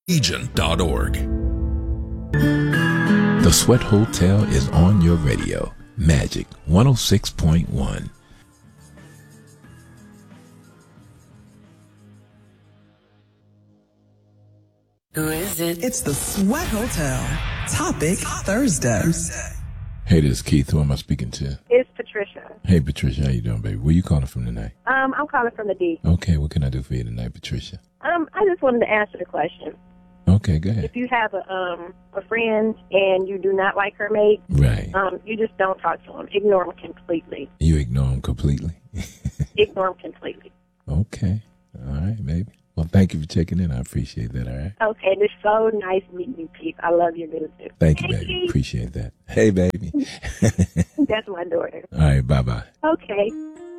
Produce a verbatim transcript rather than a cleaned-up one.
Agent dot org. The Sweat Hotel is on your radio. Magic one oh six point one. Who is it? It's the Sweat Hotel. Topic Thursday. Hey, this is Keith. Who am I speaking to? It's Patricia. Hey, Patricia. How you doing, baby? Where you calling from tonight? Um, I'm calling from the D. Okay, what can I do for you tonight, Patricia? Um, I just wanted to answer the question. Okay, go ahead. If you have a um a friend and you do not like her mate, Right. um, you just don't talk to them. Ignore them completely. You ignore them completely? Ignore them completely. Okay. All right, baby. Well, thank you for checking in. I appreciate that, all right? Okay, it's so nice meeting you, Keith. I love your music. Thank you, Hey, baby. Keith. Appreciate that. Hey, baby. That's my daughter. All right, bye-bye. Okay.